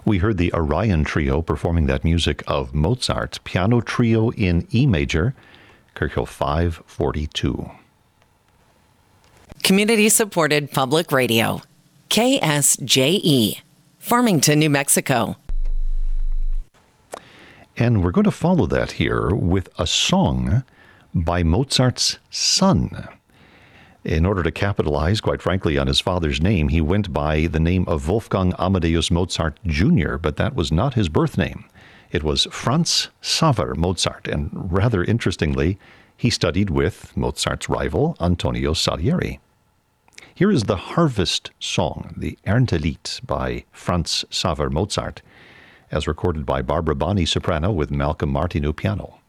We heard the Orion Trio performing that music of Mozart's Piano Trio in E major, Kirchhoff 542. Community-supported public radio. KSJE, Farmington, New Mexico. And we're going to follow that here with a song by Mozart's son. In order to capitalize, quite frankly, on his father's name, he went by the name of Wolfgang Amadeus Mozart Jr., but that was not his birth name. It was Franz Xaver Mozart, and rather interestingly, he studied with Mozart's rival, Antonio Salieri. Here is the Harvest Song, the Erntelied by Franz Xaver Mozart, as recorded by Barbara Bonney soprano with Malcolm Martineau piano.